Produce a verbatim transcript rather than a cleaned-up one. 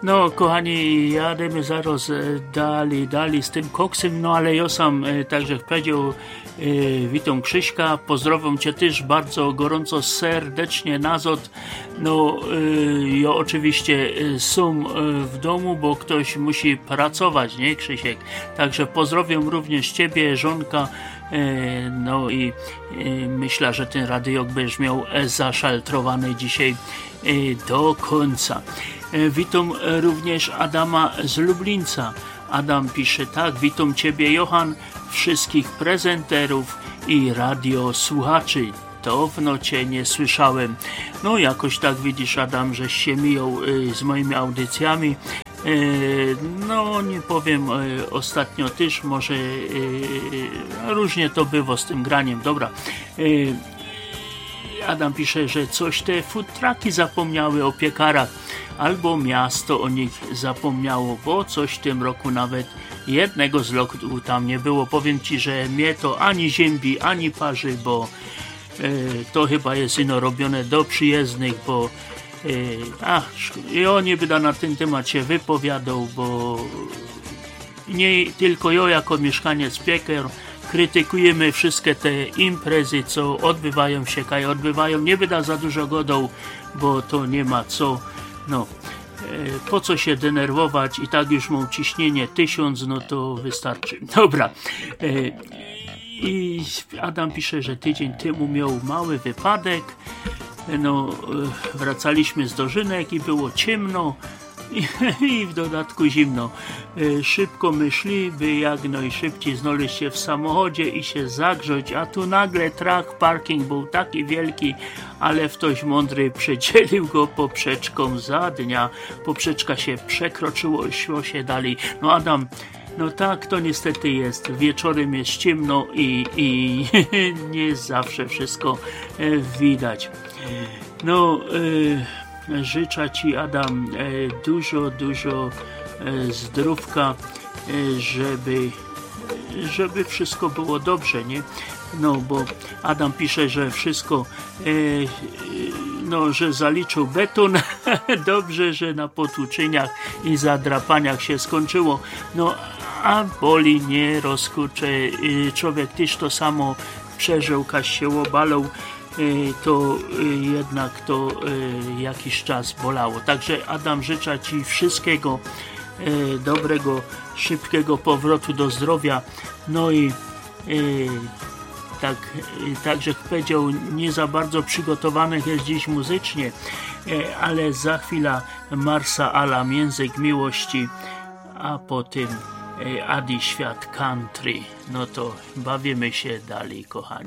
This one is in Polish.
No, kochani, jademy zaraz dalej, dalej z tym koksem, no ale ja sam, tak jak powiedział, e, witam Krzyśka, pozdrowiam Cię też bardzo gorąco, serdecznie nazot. No, e, ja oczywiście sam w domu, bo ktoś musi pracować, nie Krzysiek? Także pozdrowiam również Ciebie, żonka, e, no i e, myślę, że ten radiok będziesz miał zaszaltrowany dzisiaj e, do końca. Witam również Adama z Lublińca. Adam pisze tak: witam Ciebie, Johan, wszystkich prezenterów i radiosłuchaczy. Dawno Cię nie słyszałem. No jakoś tak widzisz, Adam, żeś się mijał y, z moimi audycjami. Y, no nie powiem, y, ostatnio też może y, y, różnie to było z tym graniem. Dobra. Y, Adam pisze, że coś te food trucki zapomniały o piekarach, albo miasto o nich zapomniało, bo coś w tym roku nawet jednego z lotu tam nie było. Powiem Ci, że mnie to ani ziębi, ani parzy, bo e, to chyba jest ino robione do przyjezdnych, bo e, ach, ja nie będę na tym temacie wypowiadał, bo nie tylko ja jako mieszkaniec Pieker krytykujemy wszystkie te imprezy, co odbywają się, kaj odbywają. Nie będę za dużo godał, bo to nie ma co. No, e, po co się denerwować? I tak już mam ciśnienie tysiąc, no to wystarczy. Dobra. E, I Adam pisze, że tydzień temu miał mały wypadek. No, e, wracaliśmy z dożynek i było ciemno. I, i w dodatku zimno. E, szybko myśli, by jak najszybciej znaleźć się w samochodzie i się zagrzeć, a tu nagle truck parking był taki wielki, ale ktoś mądry przedzielił go poprzeczką za dnia. Poprzeczka się przekroczyło, szło się dalej. No Adam, no tak to niestety jest. Wieczorem jest ciemno i, i nie zawsze wszystko e, widać. No, e, życzę Ci, Adam, dużo, dużo zdrówka, żeby, żeby wszystko było dobrze, nie? No, bo Adam pisze, że wszystko, no, że zaliczył beton. Dobrze, że na potłuczeniach i zadrapaniach się skończyło. No, a boli nie rozkurcze. Człowiek też to samo przeżył, kaś się obalał. To jednak to jakiś czas bolało. Także Adam, życzę Ci wszystkiego dobrego, szybkiego powrotu do zdrowia. No i tak, tak jak powiedział, nie za bardzo przygotowanych jest dziś muzycznie, ale za chwilę Marsa Alam, Język Miłości, a potem Adi Świat Country. No to bawimy się dalej, kochani.